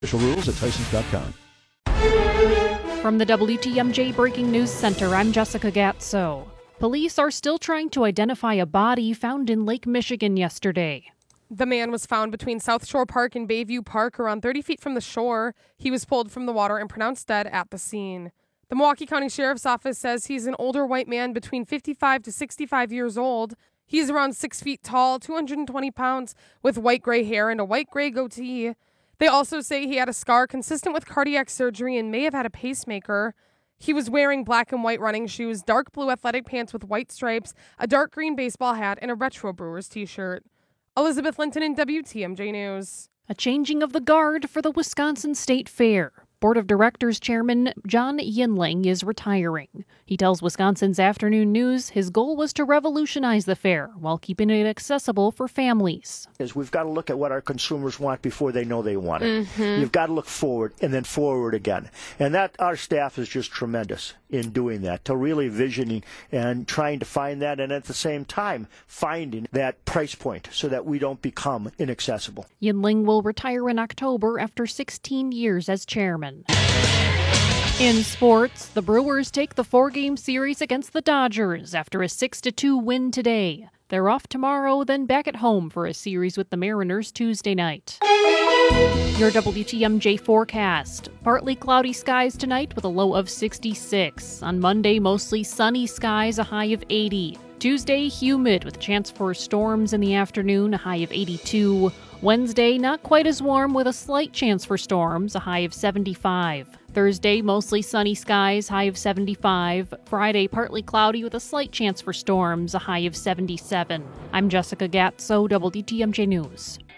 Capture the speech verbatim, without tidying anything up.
Official rules at Tysons dot com. From the W T M J Breaking News Center, I'm Jessica Gatso. Police are still trying to identify a body found in Lake Michigan yesterday. The man was found between South Shore Park and Bayview Park, around thirty feet from the shore. He was pulled from the water and pronounced dead at the scene. The Milwaukee County Sheriff's Office says he's an older white man between fifty-five to sixty-five years old. He's around six feet tall, two hundred twenty pounds, with white-gray hair and a white-gray goatee. They also say he had a scar consistent with cardiac surgery and may have had a pacemaker. He was wearing black and white running shoes, dark blue athletic pants with white stripes, a dark green baseball hat, and a Retro Brewers t-shirt. Elizabeth Linton in W T M J News. A changing of the guard for the Wisconsin State Fair. Board of Directors Chairman John Yinling is retiring. He tells Wisconsin's Afternoon News his goal was to revolutionize the fair while keeping it accessible for families. Is we've got to look at what our consumers want before they know they want it. Mm-hmm. You've got to look forward and then forward again. And that our staff is just tremendous in doing that, to really visioning and trying to find that, and at the same time finding that price point so that we don't become inaccessible. Yinling will retire in October after sixteen years as chairman. In sports, the Brewers take the four-game series against the Dodgers after a six to two win today. They're off tomorrow, then back at home for a series with the Mariners Tuesday night. Your W T M J forecast. Partly cloudy skies tonight with a low of sixty-six. On Monday, mostly sunny skies, a high of eighty. Tuesday, humid with a chance for storms in the afternoon, a high of eighty-two. Wednesday, not quite as warm with a slight chance for storms, a high of seventy-five. Thursday, mostly sunny skies, high of seventy-five. Friday, partly cloudy with a slight chance for storms, a high of seventy-seven. I'm Jessica Gatso, W T M J News.